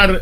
tomar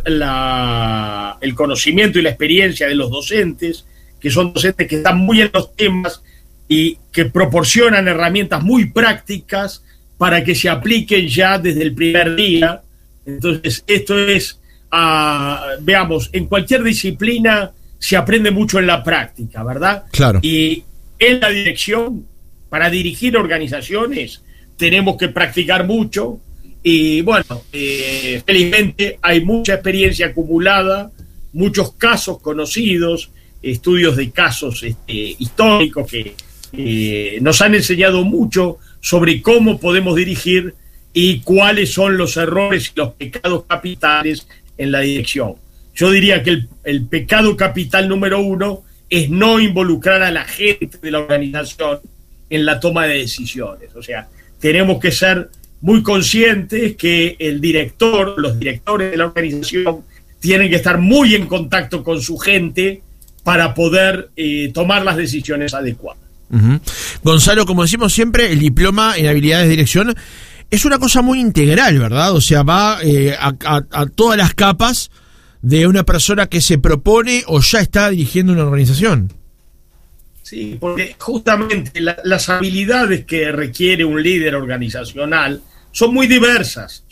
el conocimiento y la experiencia de los docentes, que son docentes que están muy en los temas y que proporcionan herramientas muy prácticas para que se apliquen ya desde el primer día. Entonces, esto es, veamos, en cualquier disciplina se aprende mucho en la práctica, ¿verdad? Claro. Y en la dirección, para dirigir organizaciones, tenemos que practicar mucho. Y bueno, felizmente hay mucha experiencia acumulada, muchos casos conocidos, estudios de casos históricos que nos han enseñado mucho sobre cómo podemos dirigir y cuáles son los errores y los pecados capitales en la dirección. Yo diría que el pecado capital número 1 es no involucrar a la gente de la organización en la toma de decisiones. O sea, tenemos que ser muy conscientes que el director, los directores de la organización tienen que estar muy en contacto con su gente para poder tomar las decisiones adecuadas. Uh-huh. Gonzalo, como decimos siempre, el diploma en habilidades de dirección es una cosa muy integral, ¿verdad? O sea, va a todas las capas de una persona que se propone o ya está dirigiendo una organización. Sí, porque justamente las habilidades que requiere un líder organizacional son muy diversas,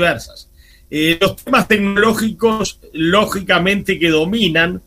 los temas tecnológicos, lógicamente, que dominan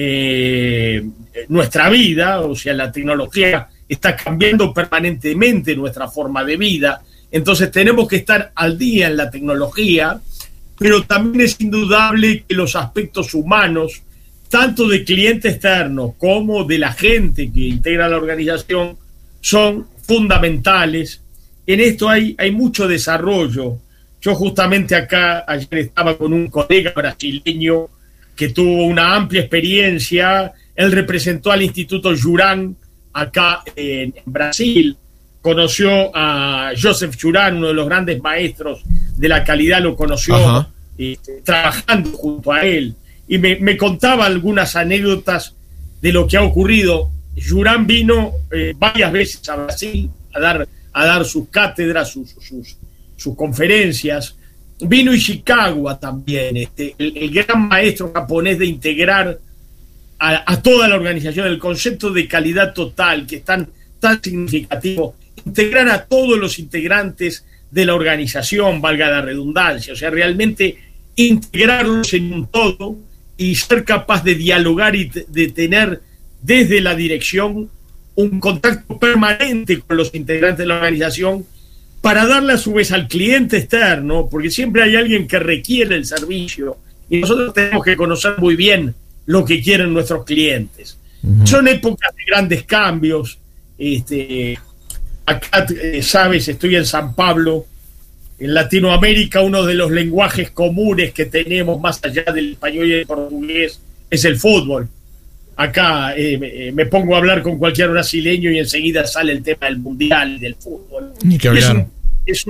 nuestra vida, o sea, la tecnología está cambiando permanentemente nuestra forma de vida, entonces tenemos que estar al día en la tecnología, pero también es indudable que los aspectos humanos, tanto de cliente externo como de la gente que integra la organización, son fundamentales. En esto hay mucho desarrollo. Yo justamente ayer estaba con un colega brasileño que tuvo una amplia experiencia. Él representó al Instituto Juran acá en Brasil. Conoció a Joseph Juran, uno de los grandes maestros de la calidad, lo conoció trabajando junto a él. Y me contaba algunas anécdotas de lo que ha ocurrido. Juran vino varias veces a Brasil a dar sus cátedras, sus conferencias. Vino Ishikawa también, el gran maestro japonés de integrar a toda la organización, el concepto de calidad total, que es tan significativo, integrar a todos los integrantes de la organización, valga la redundancia, o sea, realmente integrarlos en un todo y ser capaz de dialogar y de tener desde la dirección un contacto permanente con los integrantes de la organización para darle a su vez al cliente externo, porque siempre hay alguien que requiere el servicio y nosotros tenemos que conocer muy bien lo que quieren nuestros clientes. Uh-huh. Son épocas de grandes cambios. Acá, sabes, estoy en San Pablo. En Latinoamérica, uno de los lenguajes comunes que tenemos más allá del español y el portugués es el fútbol. Acá me pongo a hablar con cualquier brasileño y enseguida sale el tema del mundial y del fútbol. Es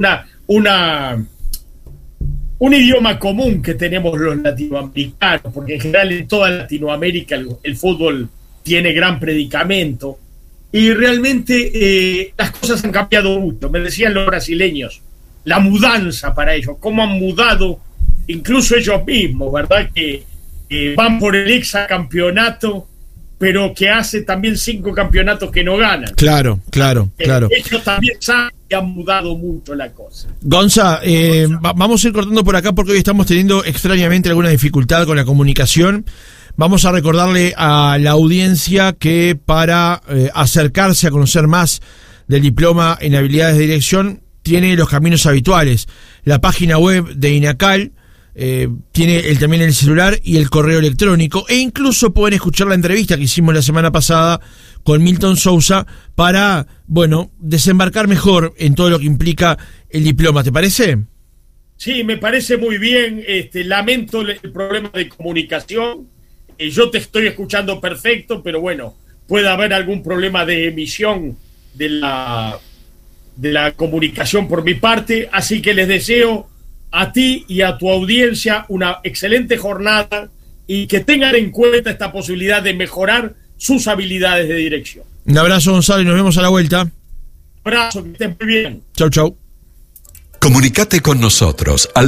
un idioma común que tenemos los latinoamericanos, porque en general en toda Latinoamérica el fútbol tiene gran predicamento y realmente las cosas han cambiado mucho. Me decían los brasileños, la mudanza para ellos, cómo han mudado incluso ellos mismos, ¿verdad? Que van por el hexacampeonato, pero que hace también 5 campeonatos que no ganan. Claro. Ellos también saben que han mudado mucho la cosa. Gonza, vamos a ir cortando por acá porque hoy estamos teniendo extrañamente alguna dificultad con la comunicación. Vamos a recordarle a la audiencia que para acercarse a conocer más del diploma en habilidades de dirección tiene los caminos habituales. La página web de INACAL, tiene también el celular y el correo electrónico, e incluso pueden escuchar la entrevista que hicimos la semana pasada con Milton Sousa para, desembarcar mejor en todo lo que implica el diploma. ¿Te parece? Sí, me parece muy bien. Lamento el problema de comunicación. Yo te estoy escuchando perfecto, pero puede haber algún problema de emisión de la comunicación por mi parte, así que les deseo a ti y a tu audiencia una excelente jornada y que tengan en cuenta esta posibilidad de mejorar sus habilidades de dirección. Un abrazo, Gonzalo, y nos vemos a la vuelta. Un abrazo, que estén muy bien. Chau. Comunicate con nosotros al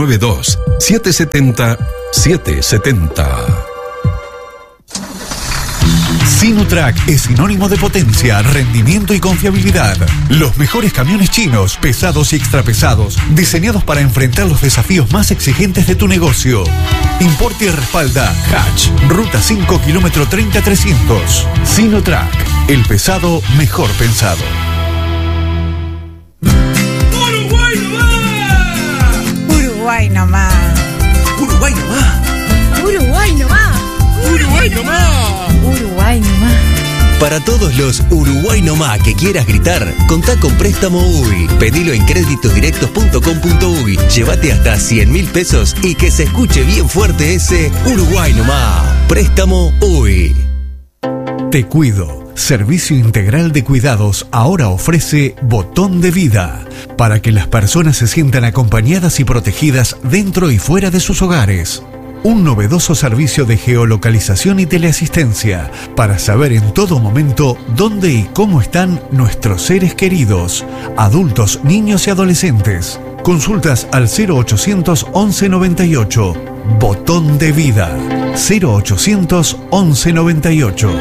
092-770-770. Sinotrack es sinónimo de potencia, rendimiento y confiabilidad. Los mejores camiones chinos, pesados y extrapesados, diseñados para enfrentar los desafíos más exigentes de tu negocio. Importa y respalda Hatch, Ruta 5, kilómetro 30-300. Sinotrack, el pesado mejor pensado. Uruguay nomás. Uruguay nomás. Uruguay nomás. Uruguay nomás. Uruguay nomás. Para todos los Uruguay nomás que quieras gritar, contá con Préstamo UI. Pedilo en créditosdirectos.com.uy. Llévate hasta 100.000 pesos y que se escuche bien fuerte ese Uruguay nomás. Préstamo UI. Te Cuido, servicio integral de cuidados, ahora ofrece Botón de Vida, para que las personas se sientan acompañadas y protegidas dentro y fuera de sus hogares. Un novedoso servicio de geolocalización y teleasistencia para saber en todo momento dónde y cómo están nuestros seres queridos, adultos, niños y adolescentes. Consultas al 0800 11 98. Botón de Vida. 0800 11 98.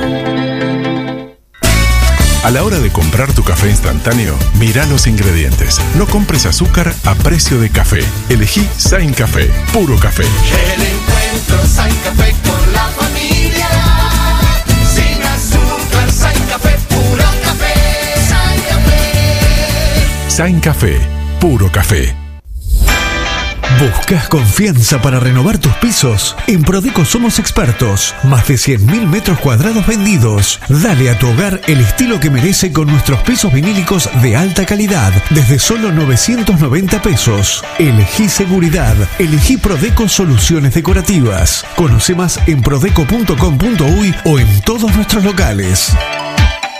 A la hora de comprar tu café instantáneo, mira los ingredientes. No compres azúcar a precio de café. Elegí Sain Café, puro café. El encuentro Sain Café con la familia. Sin azúcar, Sain Café, puro café. Sain Café. Sain Café, puro café. ¿Buscas confianza para renovar tus pisos? En Prodeco somos expertos. Más de 100.000 metros cuadrados vendidos. Dale a tu hogar el estilo que merece con nuestros pisos vinílicos de alta calidad. Desde solo 990 pesos. Elegí seguridad. Elegí Prodeco Soluciones Decorativas. Conoce más en prodeco.com.uy o en todos nuestros locales.